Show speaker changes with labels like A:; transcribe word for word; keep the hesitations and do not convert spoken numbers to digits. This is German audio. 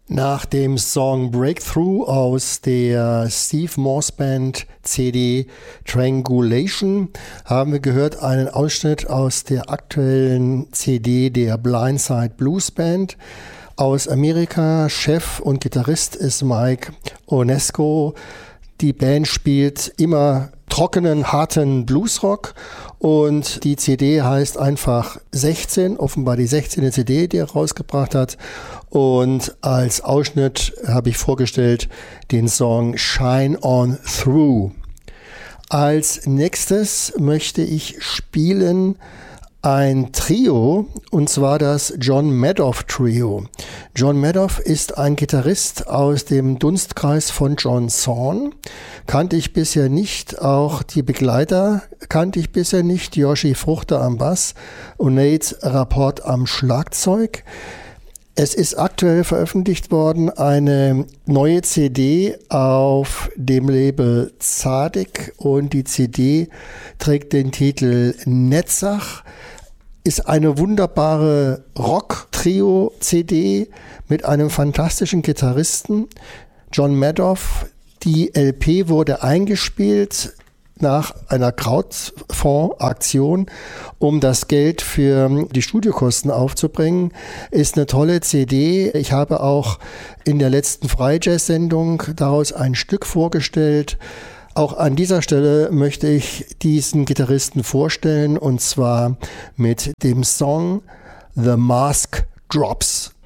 A: Nach dem Song Breakthrough aus der Steve Morse Band C D Triangulation haben wir gehört einen Ausschnitt aus der aktuellen C D der Blindside Blues Band aus Amerika. Chef und Gitarrist ist Mike Onesco. Die Band spielt immer trockenen, harten Bluesrock und die C D heißt einfach sechzehn, offenbar die sechzehnte C D, die er rausgebracht hat. Und als Ausschnitt habe ich vorgestellt den Song Shine On Through. Als nächstes möchte ich spielen ein Trio, und zwar das John Madoff Trio. John Madoff ist ein Gitarrist aus dem Dunstkreis von John Zorn. Kannte ich bisher nicht, auch die Begleiter kannte ich bisher nicht. Yoshi Fruchter am Bass und Nate Rapport am Schlagzeug. Es ist aktuell veröffentlicht worden eine neue C D auf dem Label Tzadik und die C D trägt den Titel Netzach. Ist eine wunderbare Rock-Trio-C D mit einem fantastischen Gitarristen, John Madoff. Die L P wurde eingespielt nach einer Crowdfund-Aktion, um das Geld für die Studiokosten aufzubringen. Ist eine tolle C D. Ich habe auch in der letzten Freijazz-Sendung daraus ein Stück vorgestellt. Auch an dieser Stelle möchte ich diesen Gitarristen vorstellen, und zwar mit dem Song The Mask Drops.